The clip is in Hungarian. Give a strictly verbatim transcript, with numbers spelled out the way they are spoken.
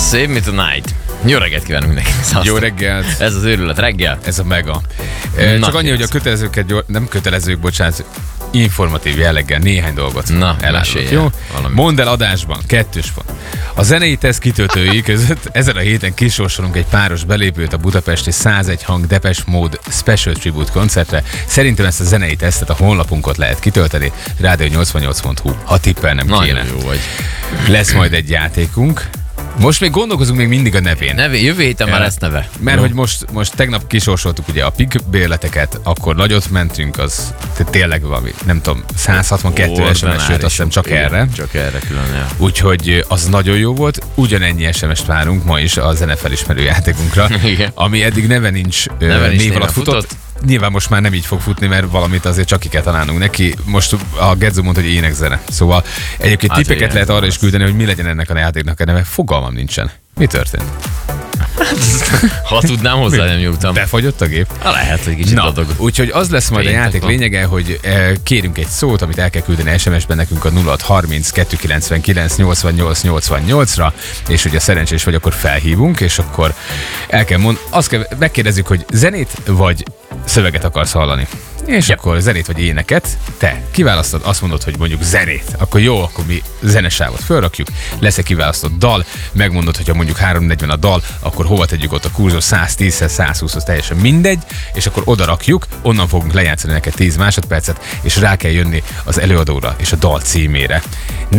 Save Me Tonight. Jó reggelt kívánunk mindenkinek. Szasztok. Jó reggelt. Ez az őrület reggel. Ez a mega. Na, Csak annyi, hogy a kötelezőket, gyors, nem kötelezők, bocsánat, informatív jelleggel néhány dolgot Na, elárulok, jó? Valami. Mondd el adásban, kettős pont. A zenei teszt kitöltői között ezen a héten kisorsolunk egy páros belépőt a budapesti százegy hang Depeche Mode Special Tribute koncertre. Szerintem ezt a zenei tesztet a honlapunkon lehet kitölteni, rádió nyolcvannyolc pont hu, ha tippelnem Nagyon kéne. jó vagy. Lesz majd egy játékunk. Most még gondolkozunk még mindig a nevén. Nevé, jövő héten már lesz neve. Mert Jó. hogy most, most tegnap kisorsoltuk ugye a pik bérleteket, akkor nagyot mentünk, az tényleg valami, nem tudom, száz hatvankettő es em es jött, azt hiszem csak Igen, erre. Csak erre külön, ja. Úgyhogy az nagyon jó volt. Ugyanennyi es em est várunk ma is a zenefelismerő játékunkra, Igen. ami eddig neve nincs, Neve nincs, név néven alatt futott. futott. Nyilván most már nem így fog futni, mert valamit azért csak ki kell találnunk neki. Most a Gedzo mondta, hogy énekzene. Szóval egyébként Hát, tippeket igen, lehet ez arra is az. küldeni, hogy mi legyen ennek a játéknak a neve. Fogalmam nincsen. Mi történt? Ha tudnám, hozzá nem jutottam. Befagyott a gép? Ha lehet, hogy kicsit Na, adog. úgyhogy az lesz majd a Péntek játék van. lényege, hogy eh, kérünk egy szót, amit el kell küldeni es em es-ben nekünk a nulla hat harminc kettőszázkilencvenkilenc nyolcvannyolc nyolcvannyolcra, és hogy a szerencsés vagy, akkor felhívunk, és akkor el kell mondani, azt kell, megkérdezzük, hogy zenét vagy szöveget akarsz hallani. És Yep. akkor zenét vagy éneket, te kiválasztod, azt mondod, hogy mondjuk zenét, akkor jó, akkor mi zenesávot fölrakjuk, lesz egy kiválasztott dal, megmondod, hogyha mondjuk háromszáznegyven a dal, akkor hova tegyük ott a kurzor, száztízhez, százhúszhoz, teljesen mindegy, és akkor oda rakjuk, onnan fogunk lejátszani neked tíz másodpercet, és rá kell jönni az előadóra és a dal címére.